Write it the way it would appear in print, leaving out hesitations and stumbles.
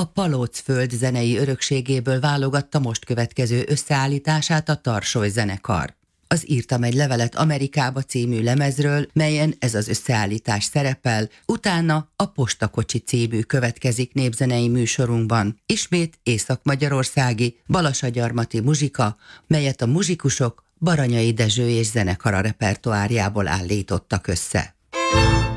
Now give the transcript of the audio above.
Palócföld zenei örökségéből válogatta most következő összeállítását a Tarsoly zenekar. Az Írtam egy levelet Amerikába című lemezről, melyen ez az összeállítás szerepel, utána a Postakocsi című következik népzenei műsorunkban. Ismét észak-magyarországi, balasagyarmati muzsika, melyet a muzsikusok Baranyai Dezső és zenekara repertoárjából állítottak össze.